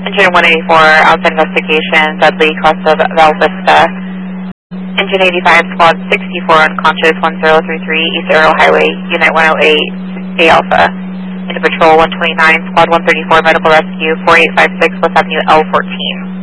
Engine 184, outside investigation, Dudley, cross of Val Vista. Engine 85, Squad 64, unconscious, 1033, East Arrow Highway, Unit 108, A Alpha. Into Patrol 129, Squad 134, medical rescue, 4856 West Avenue L14.